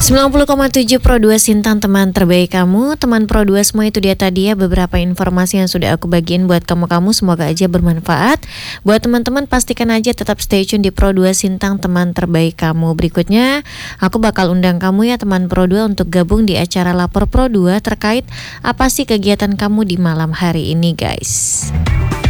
90,7 Pro 2 Sintang, teman terbaik kamu. Teman Pro 2 semua, itu dia tadi ya beberapa informasi yang sudah aku bagiin buat kamu-kamu. Semoga aja bermanfaat. Buat teman-teman, pastikan aja tetap stay tune di Pro 2 Sintang, teman terbaik kamu. Berikutnya aku bakal undang kamu ya teman Pro 2 untuk gabung di acara Lapor Pro 2 terkait apa sih kegiatan kamu di malam hari ini, guys.